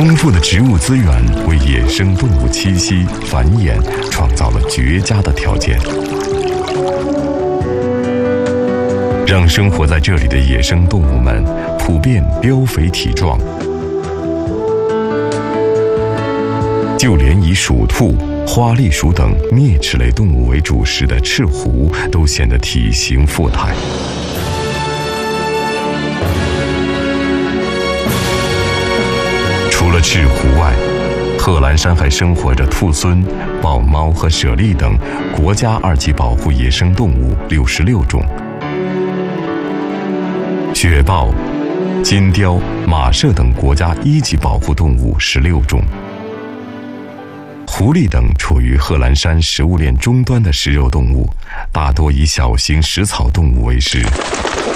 丰富的植物资源为野生动物栖息、繁衍创造了绝佳的条件，让生活在这里的野生动物们普遍膘肥体壮。就连以鼠兔、花栗鼠等啮齿类动物为主食的赤狐都显得体型富态。除了赤狐外，贺兰山还生活着兔狲、豹猫和猞猁等国家2级保护野生动物66种，雪豹、金雕、马麝等国家1级保护动物16种。狐狸等处于贺兰山食物链终端的食肉动物，大多以小型食草动物为食。